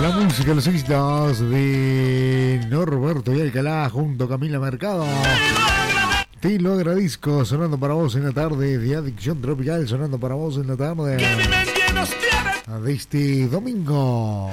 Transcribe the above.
La música, los éxitos de Norberto y Alcalá junto a Camila Mercado. Te lo agradezco, sonando para vos en la tarde de Adicción Tropical, sonando para vos en la tarde de este domingo.